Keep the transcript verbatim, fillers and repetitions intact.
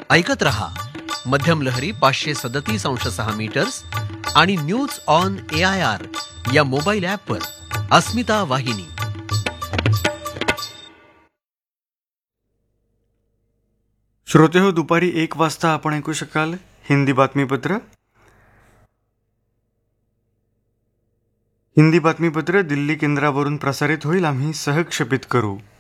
ऐकत रहा मध्यम लहरी पाचशे सदतीस अंश सहा मीटर्स आणि news on A I R या मोबाईल ॲपवर अस्मिता वाहिनी. श्रोते हो, दुपारी एक वाजता आपण ऐकू शकाल हिंदी बातमीपत्र. हिंदी बातमीपत्र दिल्ली केंद्रावरून प्रसारित होईल. आम्ही सहक्षेपित करू.